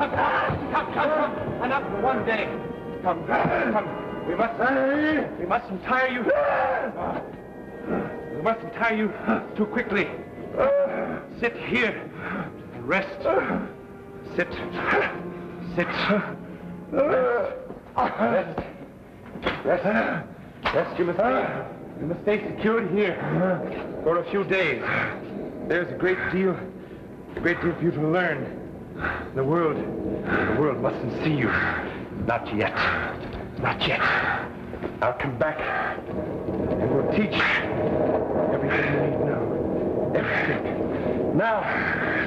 Come. Enough for one day. Come. We mustn't tire you. We mustn't tire you too quickly. Sit here and rest. Sit. Rest. You must stay secured here for a few days. There's a great deal for you to learn. The world mustn't see you. Not yet. I'll come back and we'll teach everything you need to know. Everything. Now,